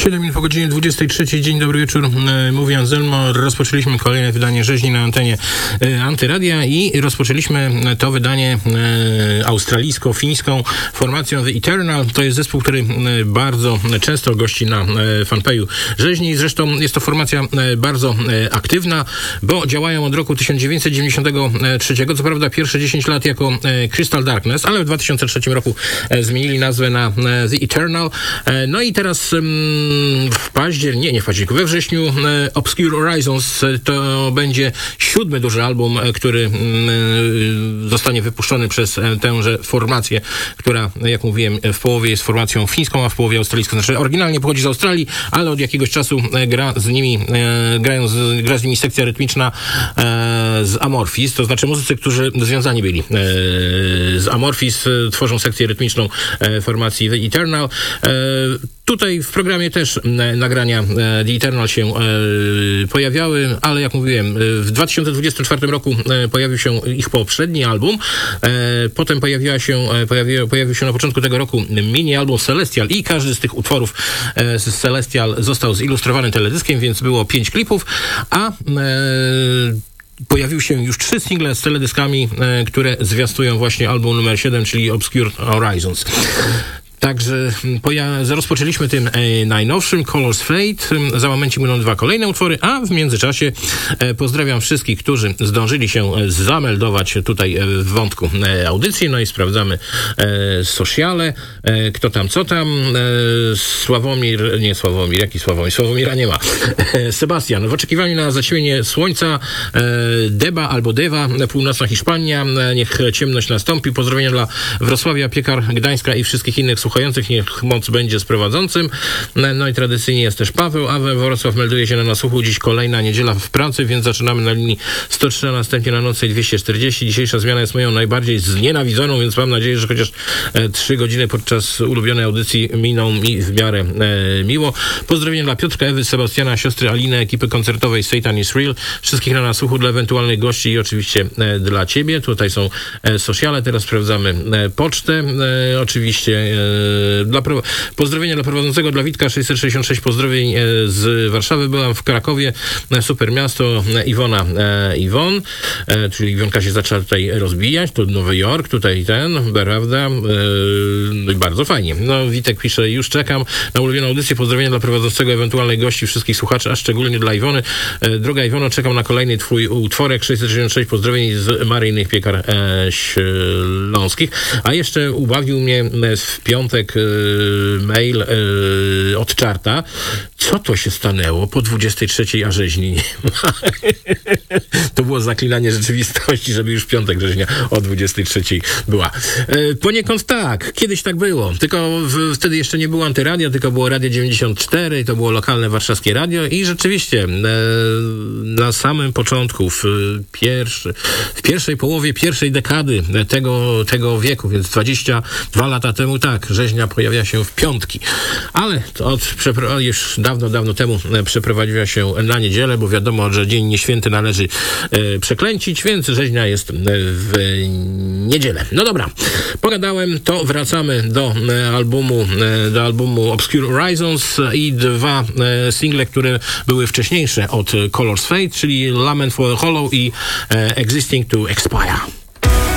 7 minut po godzinie 23. Dzień dobry wieczór. Mówi Anselmo. Rozpoczęliśmy kolejne wydanie rzeźni na antenie Antyradia i rozpoczęliśmy to wydanie australijsko-fińską formacją The Eternal. To jest zespół, który bardzo często gości na fanpage'u rzeźni. Zresztą jest to formacja bardzo aktywna, bo działają od roku 1993. Co prawda pierwsze 10 lat jako Crystal Darkness, ale w 2003 roku zmienili nazwę na The Eternal. No i teraz we wrześniu Obscure Horizons to będzie 7. duży album, który zostanie wypuszczony przez tęże formację, która, jak mówiłem, w połowie jest formacją fińską, a w połowie australijską. Znaczy oryginalnie pochodzi z Australii, ale od jakiegoś czasu gra z nimi sekcja rytmiczna z Amorphis, to znaczy muzycy, którzy związani byli z Amorphis, tworzą sekcję rytmiczną formacji The Eternal. Tutaj w programie też nagrania The Eternal się pojawiały, ale jak mówiłem, w 2024 roku pojawił się ich poprzedni album, potem pojawił się na początku tego roku mini-album Celestial i każdy z tych utworów z Celestial został zilustrowany teledyskiem, więc było 5 klipów, a pojawiły się już 3 single z teledyskami, które zwiastują właśnie album numer 7, czyli Obscure Horizons. Także rozpoczęliśmy tym najnowszym Colors Fade. Za momencik będą 2 kolejne utwory, a w międzyczasie pozdrawiam wszystkich, którzy zdążyli się zameldować tutaj w wątku audycji. No i sprawdzamy sociale. Kto tam, co tam. Sławomira nie ma. Sebastian, w oczekiwaniu na zaćmienie słońca. Deba albo Dewa, północna Hiszpania. Niech ciemność nastąpi. Pozdrowienia dla Wrocławia, Piekar, Gdańska i wszystkich innych słuchających, niech moc będzie z prowadzącym. No i tradycyjnie jest też Paweł. Wrocław melduje się na nasłuchu. Dziś kolejna niedziela w pracy, więc zaczynamy na linii 103, a następnie na nocnej 240. Dzisiejsza zmiana jest moją najbardziej znienawidzoną, więc mam nadzieję, że chociaż 3 godziny podczas ulubionej audycji miną mi w miarę miło. Pozdrowienia dla Piotrka, Ewy, Sebastiana, siostry Aliny, ekipy koncertowej Satan is Real, wszystkich na nasłuchu, dla ewentualnych gości i oczywiście dla ciebie. Tutaj są sociale. Teraz sprawdzamy pocztę. Oczywiście pozdrowienia dla prowadzącego, dla Witka 666, pozdrowień z Warszawy. Byłam w Krakowie, super miasto. Iwon, czyli Iwonka się zaczęła tutaj rozbijać, to Nowy Jork, tutaj prawda, no i bardzo fajnie. No, Witek pisze, już czekam na ulubioną audycję, pozdrowienia dla prowadzącego, ewentualnych gości, wszystkich słuchaczy, a szczególnie dla Iwony. Droga Iwono, czekam na kolejny twój utworek, 666, pozdrowień z Maryjnych Piekar Śląskich. A jeszcze ubawił mnie w piątek mail od Czarta. Co to się stanęło po 23, a rzeźni nie ma? To było zaklinanie rzeczywistości, żeby już w piątek rzeźnia o 23 była. Poniekąd tak, kiedyś tak było. Tylko wtedy jeszcze nie było Antyradia, tylko było Radio 94, to było lokalne warszawskie radio i rzeczywiście na samym początku, w pierwszej połowie pierwszej dekady tego wieku, więc 22 lata temu, tak, rzeźnia pojawia się w piątki. Ale to już dawno temu przeprowadziła się na niedzielę, bo wiadomo, że dzień nieświęty należy przeklęcić, więc rzeźnia jest w niedzielę. No dobra, pogadałem, to wracamy do albumu Obscure Horizons i 2 single, które były wcześniejsze od Colors Fade, czyli Lament for the Hollow i Existing to Expire.